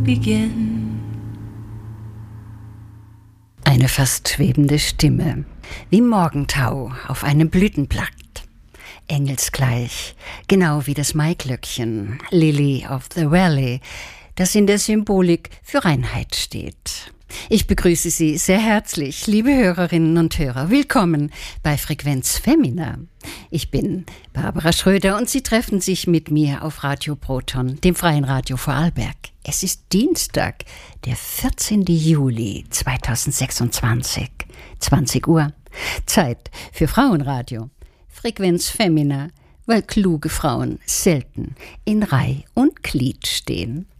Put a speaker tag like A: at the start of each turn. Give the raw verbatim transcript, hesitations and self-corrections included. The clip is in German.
A: begin. Eine fast schwebende Stimme, wie Morgentau auf einem Blütenblatt. Engelsgleich, genau wie das Maiglöckchen, Lily of the Valley, das in der Symbolik für Reinheit steht. Ich begrüße Sie sehr herzlich, liebe Hörerinnen und Hörer. Willkommen bei Frequenz Femina. Ich bin Barbara Schröder und Sie treffen sich mit mir auf Radio Proton, dem freien Radio Vorarlberg. Es ist Dienstag, der vierzehnten Juli zweitausendsechsundzwanzig, zwanzig Uhr. Zeit für Frauenradio. Frequenz Femina, weil kluge Frauen selten in Reih und Glied stehen.